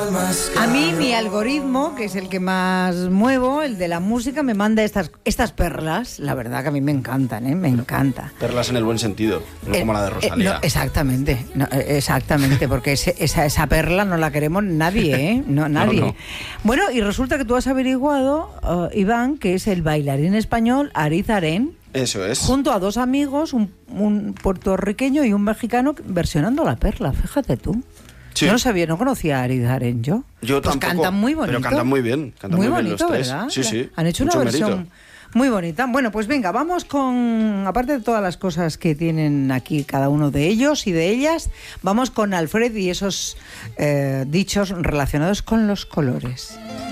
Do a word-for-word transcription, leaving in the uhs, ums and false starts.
A mí mi algoritmo, que es el que más muevo, el de la música, me manda estas, estas perlas. La verdad que a mí me encantan, ¿eh? Me encanta. Perlas en el buen sentido, no eh, como la de Rosalía. Eh, no, exactamente, no, exactamente, porque ese, esa, esa perla no la queremos nadie, ¿eh? No, nadie. No, no. Bueno, y resulta que tú has averiguado, uh, Iván, que es el bailarín español Ariz Arén. Eso es. Junto a dos amigos, un, un puertorriqueño y un mexicano, versionando la perla, fíjate tú. Sí. No lo sabía, no conocía a Ariz Arén yo. Yo pues tampoco. Cantan muy bonito. Pero cantan muy bien. Cantan muy, muy bonito, bien los tres. ¿verdad? Sí, sí. Han hecho Mucho una versión mérito. Muy bonita. Bueno, pues venga, vamos con, aparte de todas las cosas que tienen aquí cada uno de ellos y de ellas, vamos con Alfred y esos eh, dichos relacionados con los colores.